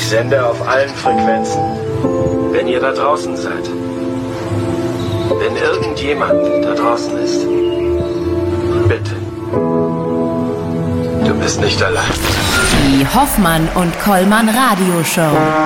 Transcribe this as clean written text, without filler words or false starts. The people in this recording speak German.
sende auf allen Frequenzen. Wenn ihr da draußen seid, wenn irgendjemand da draußen ist, bitte, du bist nicht allein. Die Hoffmann und Kollmann Radioshow.